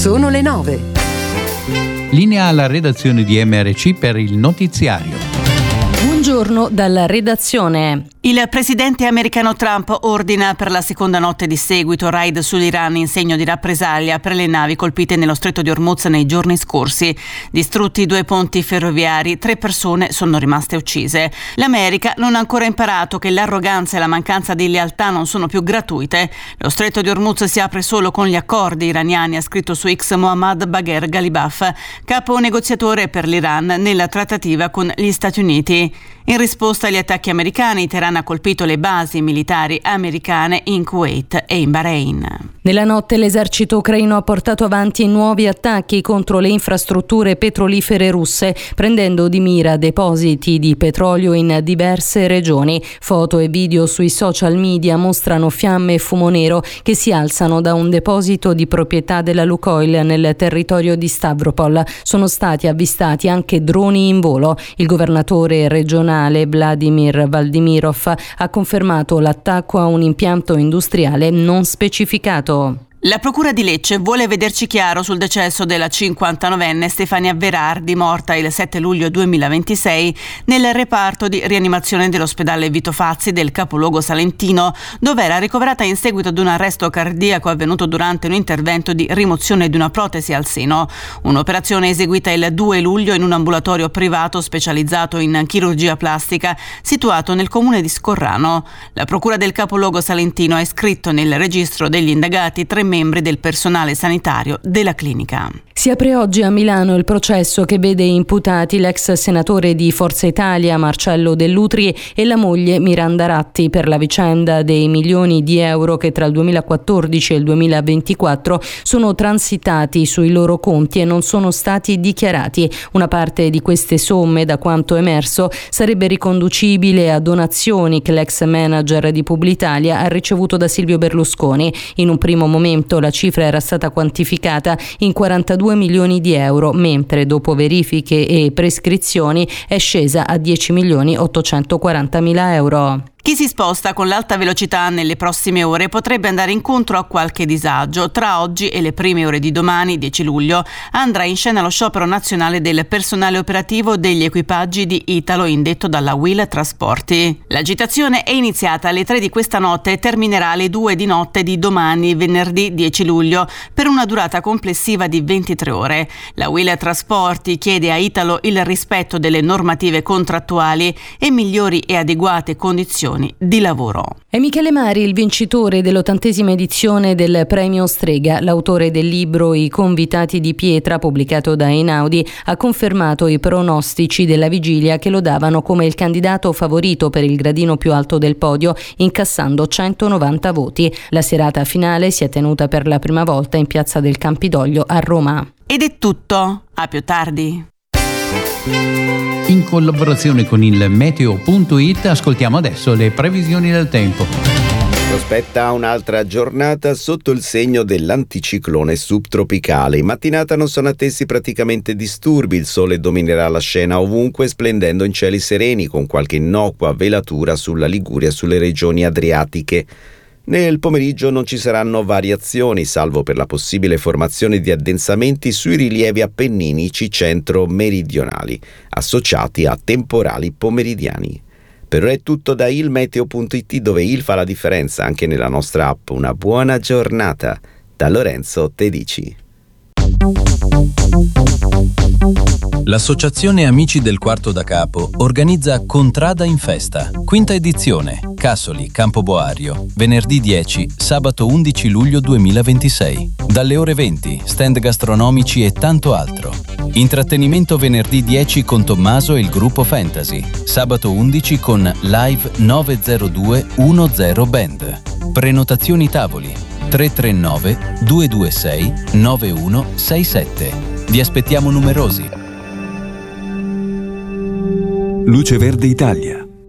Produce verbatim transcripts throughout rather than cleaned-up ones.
Sono le nove. Linea alla redazione di M R C per il notiziario. Buongiorno dalla redazione. Il presidente americano Trump ordina per la seconda notte di seguito raid sull'Iran in segno di rappresaglia per le navi colpite nello stretto di Hormuz nei giorni scorsi. Distrutti due ponti ferroviari, tre persone sono rimaste uccise. L'America non ha ancora imparato che l'arroganza e la mancanza di lealtà non sono più gratuite. Lo stretto di Hormuz si apre solo con gli accordi iraniani, ha scritto su X Mohammad Bagher Ghalibaf, capo negoziatore per l'Iran nella trattativa con gli Stati Uniti. In risposta agli attacchi americani, Teheran ha colpito le basi militari americane in Kuwait e in Bahrain. Nella notte l'esercito ucraino ha portato avanti nuovi attacchi contro le infrastrutture petrolifere russe, prendendo di mira depositi di petrolio in diverse regioni. Foto e video sui social media mostrano fiamme e fumo nero che si alzano da un deposito di proprietà della Lukoil nel territorio di Stavropol. Sono stati avvistati anche droni in volo. Il governatore regionale Vladimir Valdimirov ha confermato l'attacco a un impianto industriale non specificato. La Procura di Lecce vuole vederci chiaro sul decesso della cinquantanovenne Stefania Verardi, morta il sette luglio duemilaventisei nel reparto di rianimazione dell'ospedale Vito Fazzi del capoluogo salentino, dove era ricoverata in seguito ad un arresto cardiaco avvenuto durante un intervento di rimozione di una protesi al seno. Un'operazione eseguita il due luglio in un ambulatorio privato specializzato in chirurgia plastica situato nel comune di Scorrano. La Procura del capoluogo salentino ha iscritto nel registro degli indagati tre membri del personale sanitario della clinica. Si apre oggi a Milano il processo che vede imputati l'ex senatore di Forza Italia Marcello Dell'Utri e la moglie Miranda Ratti per la vicenda dei milioni di euro che tra il duemilaquattordici e il duemilaventiquattro sono transitati sui loro conti e non sono stati dichiarati. Una parte di queste somme, da quanto emerso, sarebbe riconducibile a donazioni che l'ex manager di Publitalia ha ricevuto da Silvio Berlusconi. In un primo momento la cifra era stata quantificata in quarantadue milioni di euro, mentre dopo verifiche e prescrizioni è scesa a dieci milioni ottocentoquarantamila euro. Chi si sposta con l'alta velocità nelle prossime ore potrebbe andare incontro a qualche disagio. Tra oggi e le prime ore di domani, dieci luglio, andrà in scena lo sciopero nazionale del personale operativo degli equipaggi di Italo indetto dalla Will Trasporti. L'agitazione è iniziata alle tre di questa notte e terminerà alle due di notte di domani, venerdì dieci luglio, per una durata complessiva di ventitré ore. La Will Trasporti chiede a Italo il rispetto delle normative contrattuali e migliori e adeguate condizioni di lavoro. È Michele Mari il vincitore dell'ottantesima edizione del premio Strega. L'autore del libro I convitati di pietra, pubblicato da Einaudi, ha confermato i pronostici della vigilia che lo davano come il candidato favorito per il gradino più alto del podio, incassando centonovanta voti. La serata finale si è tenuta per la prima volta in Piazza del Campidoglio a Roma. Ed è tutto, a più tardi. In collaborazione con il meteo punto it ascoltiamo adesso le previsioni del tempo. Prospetta un'altra giornata sotto il segno dell'anticiclone subtropicale. In mattinata non sono attesi praticamente disturbi, il sole dominerà la scena ovunque splendendo in cieli sereni con qualche innocua velatura sulla Liguria e sulle regioni adriatiche. Nel pomeriggio non ci saranno variazioni, salvo per la possibile formazione di addensamenti sui rilievi appenninici centro-meridionali, associati a temporali pomeridiani. Per ora è tutto da il meteo punto it, dove il fa la differenza anche nella nostra app. Una buona giornata da Lorenzo Tedici. L'Associazione Amici del Quarto da Capo organizza Contrada in Festa, quinta edizione, Cassoli, Campoboario, venerdì dieci, sabato undici luglio duemilaventisei. Dalle ore venti, stand gastronomici e tanto altro. Intrattenimento venerdì dieci con Tommaso e il gruppo Fantasy, sabato undici con Live nove zero due uno zero Band. Prenotazioni tavoli tre tre nove due due sei nove uno sei sette. Vi aspettiamo numerosi. Luce Verde Italia.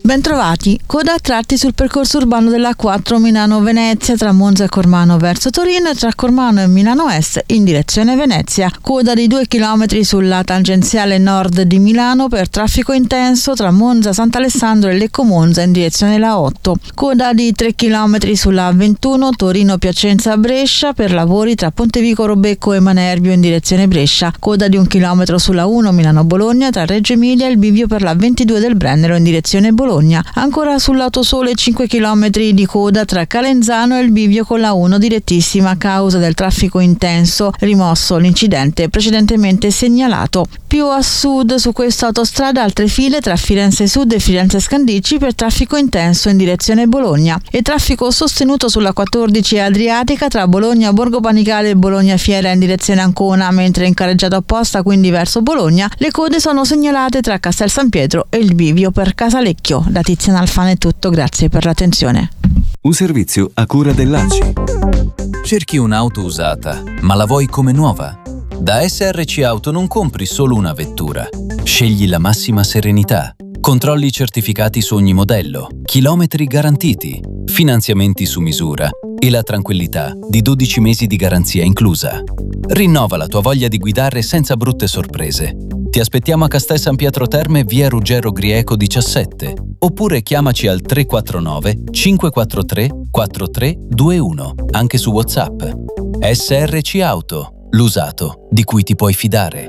Bentrovati, coda a tratti sul percorso urbano della quattro Milano-Venezia tra Monza e Cormano verso Torino e tra Cormano e Milano Est in direzione Venezia. Coda di due chilometri sulla tangenziale nord di Milano per traffico intenso tra Monza Sant'Alessandro e Lecco Monza in direzione la otto. Coda di tre chilometri sulla A ventuno Torino-Piacenza-Brescia per lavori tra Pontevico Robecco e Manerbio in direzione Brescia. Coda di un chilometro sulla uno Milano-Bologna tra Reggio Emilia e il bivio per la ventidue del Brennero in direzione Bologna. Ancora sull'autosole cinque chilometri di coda tra Calenzano e il bivio con la uno direttissima a causa del traffico intenso, rimosso l'incidente precedentemente segnalato. Più a sud su questa autostrada altre file tra Firenze Sud e Firenze Scandicci per traffico intenso in direzione Bologna e traffico sostenuto sulla quattordici Adriatica tra Bologna Borgo Panigale e Bologna Fiera in direzione Ancona, mentre in carreggiata opposta, quindi verso Bologna, le code sono segnalate tra Castel San Pietro e il bivio per Casalecchio. Da Tiziana Alfano è tutto, grazie per l'attenzione. Un servizio a cura dell'A C I. Cerchi un'auto usata, ma la vuoi come nuova? Da S R C Auto non compri solo una vettura. Scegli la massima serenità. Controlli certificati su ogni modello, chilometri garantiti, finanziamenti su misura e la tranquillità di dodici mesi di garanzia inclusa. Rinnova la tua voglia di guidare senza brutte sorprese. Ti aspettiamo a Castel San Pietro Terme, via Ruggero Grieco diciassette, oppure chiamaci al tre quattro nove cinque quattro tre quattro tre due uno, anche su WhatsApp. S R C Auto, l'usato di cui ti puoi fidare.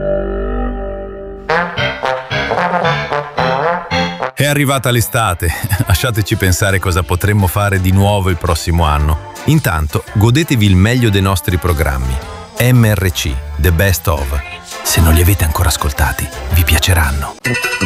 È arrivata l'estate, lasciateci pensare cosa potremmo fare di nuovo il prossimo anno. Intanto, godetevi il meglio dei nostri programmi. M R C, The Best Of. Se non li avete ancora ascoltati, vi piaceranno.